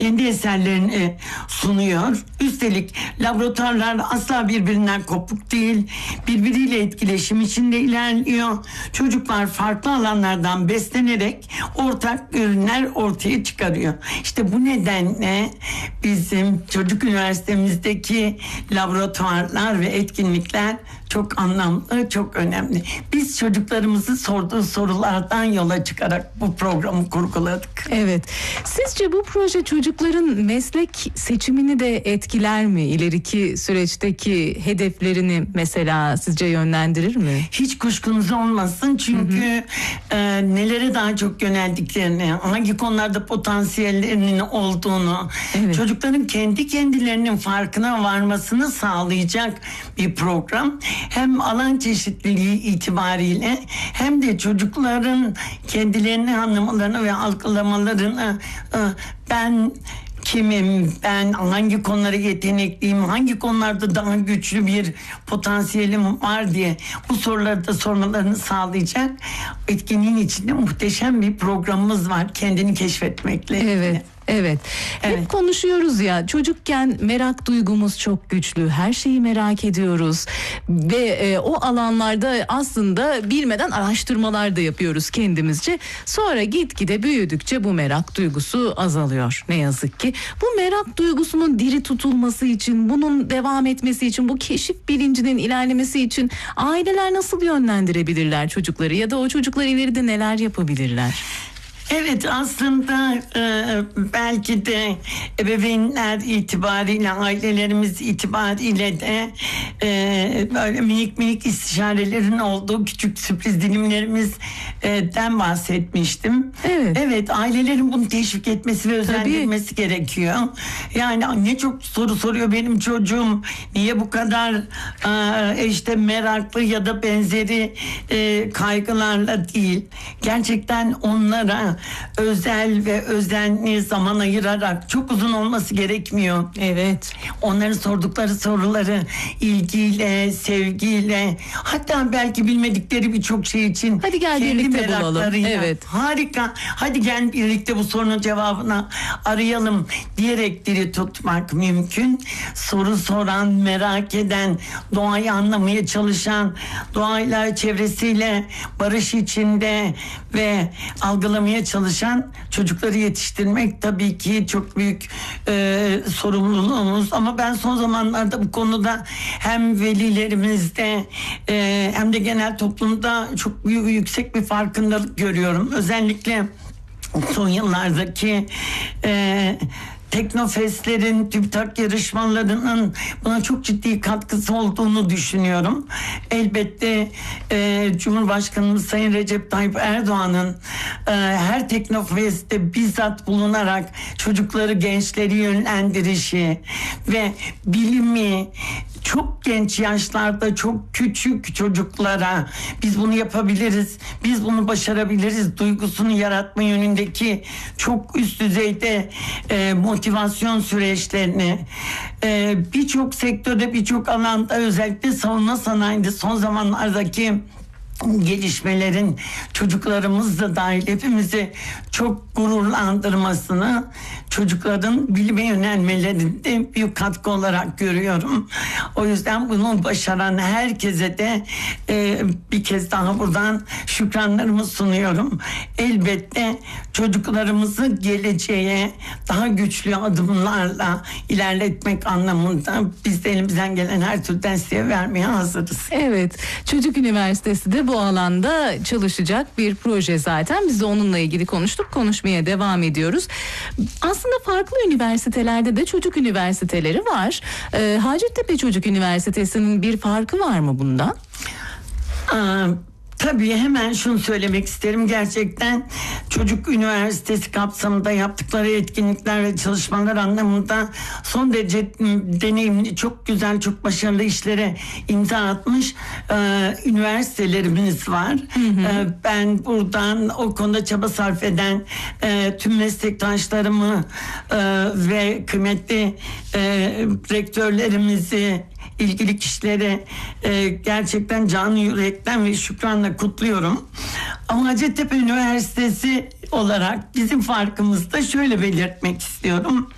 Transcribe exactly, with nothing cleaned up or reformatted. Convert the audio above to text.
kendi eserlerini sunuyor. Üstelik laboratuvarlar asla birbirinden kopuk değil. Birbiriyle etkileşim içinde ilerliyor. Çocuklar farklı alanlardan beslenerek ortak ürünler ortaya çıkarıyor. İşte bu nedenle bizim çocuk üniversitemizdeki laboratuvarlar ve etkinlikler çok anlamlı, çok önemli. Biz çocuklarımızı sorduğu sorulardan yola çıkarak bu programı kurguladık. Evet. Sizce bu proje çocukların meslek seçimini de etkiler mi? İleriki süreçteki hedeflerini mesela sizce yönlendirir mi? Hiç kuşkunuz olmasın çünkü hı hı. E, nelere daha çok yöneldiklerini, hangi konularda potansiyellerinin olduğunu, evet. çocukların kendi kendilerinin farkına varmasını sağlayacak bir program. Hem alan çeşitliliği itibariyle hem de çocukların kendilerini anlamalarını ve algılamalarını e, ben kimim, ben hangi konulara yetenekliyim, hangi konularda daha güçlü bir potansiyelim var diye bu soruları da sormalarını sağlayacak etkinliğin içinde muhteşem bir programımız var kendini keşfetmekle. Evet. Evet. Evet. Hep konuşuyoruz ya, çocukken merak duygumuz çok güçlü. Her şeyi merak ediyoruz ve e, o alanlarda aslında bilmeden araştırmalar da yapıyoruz kendimizce. Sonra gitgide büyüdükçe bu merak duygusu azalıyor ne yazık ki. Bu merak duygusunun diri tutulması için, bunun devam etmesi için, bu keşif bilincinin ilerlemesi için aileler nasıl yönlendirebilirler çocukları ya da o çocuklar ileride neler yapabilirler? Evet, aslında e, belki de ebeveynler itibariyle, ailelerimiz itibariyle de e, böyle minik minik istişarelerin olduğu küçük sürpriz dilimlerimizden bahsetmiştim. Evet. Evet, ailelerin bunu teşvik etmesi ve özendirmesi Tabii. gerekiyor. Yani ne çok soru soruyor benim çocuğum, niye bu kadar e, işte meraklı ya da benzeri e, kaygılarla değil. Gerçekten onlara özel ve özenli zaman ayırarak, çok uzun olması gerekmiyor. Evet. Onların sordukları soruları ilgiyle, sevgiyle, hatta belki bilmedikleri birçok şey için hadi gel birlikte bulalım. Evet. Harika. Hadi gel birlikte bu sorunun cevabını arayalım diyerek diri tutmak mümkün. Soru soran, merak eden, doğayı anlamaya çalışan, doğayla, çevresiyle barış içinde ve algılamaya çalışan çocukları yetiştirmek tabii ki çok büyük e, sorumluluğumuz. Ama ben son zamanlarda bu konuda hem velilerimizde e, hem de genel toplumda çok büyük, yüksek bir farkındalık görüyorum. Özellikle son yıllardaki e, Teknofestlerin, TÜBİTAK yarışmalarının buna çok ciddi katkısı olduğunu düşünüyorum. Elbette e, Cumhurbaşkanımız Sayın Recep Tayyip Erdoğan'ın e, her Teknofest'te bizzat bulunarak çocukları, gençleri yönlendirişi ve bilimi çok genç yaşlarda çok küçük çocuklara biz bunu yapabiliriz, biz bunu başarabiliriz duygusunu yaratma yönündeki çok üst düzeyde e, motivasyon süreçlerini e, birçok sektörde, birçok alanda, özellikle savunma sanayinde son zamanlardaki gelişmelerin çocuklarımız da dahil hepimizi çok gururlandırmasını, çocukların bilime yönelmelerinde büyük katkı olarak görüyorum. O yüzden bunu başaran herkese de e, bir kez daha buradan şükranlarımı sunuyorum. Elbette çocuklarımızı geleceğe daha güçlü adımlarla ilerletmek anlamında biz de elimizden gelen her türlü desteği vermeye hazırız. Evet, Çocuk Üniversitesi de bu alanda çalışacak bir proje zaten. Biz de onunla ilgili konuştuk, konuşmaya devam ediyoruz. Aslında farklı üniversitelerde de çocuk üniversiteleri var. Ee, Hacettepe Çocuk Üniversitesi'nin bir farkı var mı bunda? Aa, Tabii hemen şunu söylemek isterim. Gerçekten Çocuk Üniversitesi kapsamında yaptıkları etkinlikler ve çalışmalar anlamında son derece deneyimli, çok güzel, çok başarılı işlere imza atmış e, üniversitelerimiz var. Hı hı. E, ben buradan o konuda çaba sarf eden e, tüm meslektaşlarımı e, ve kıymetli e, rektörlerimizi, ilgili kişilere e, gerçekten canı yürekten ve şükranla kutluyorum. Ama Hacettepe Üniversitesi olarak bizim farkımızı da şöyle belirtmek istiyorum.